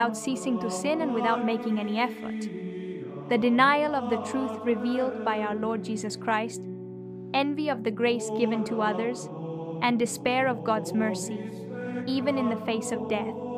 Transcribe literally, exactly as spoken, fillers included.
without ceasing to sin and without making any effort. The denial of the truth revealed by our Lord Jesus Christ, envy of the grace given to others, and despair of God's mercy, even in the face of death.